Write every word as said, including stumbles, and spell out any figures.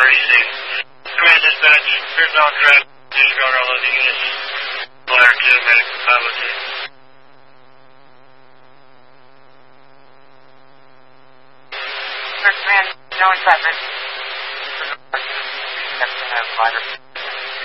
emergency. Command dispatch, clear zone track, disregard all other units. Flyer two, medical five oh two. Command, no traffic. Provider.